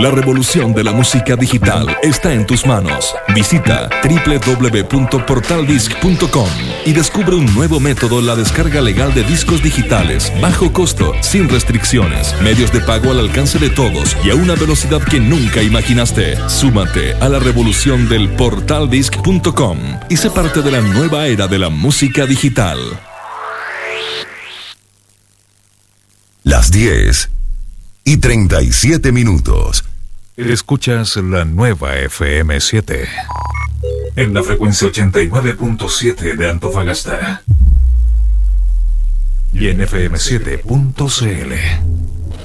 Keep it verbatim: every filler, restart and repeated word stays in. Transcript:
La revolución de la música digital está en tus manos. Visita doble u doble u doble u punto portal disc punto com y descubre un nuevo método, la descarga legal de discos digitales, bajo costo, sin restricciones, medios de pago al alcance de todos y a una velocidad que nunca imaginaste. Súmate a la revolución del portal disc punto com y sé parte de la nueva era de la música digital. Las diez y treinta y siete minutos. Escuchas la nueva F M siete en la frecuencia ochenta y nueve punto siete de Antofagasta y en F M siete punto C L.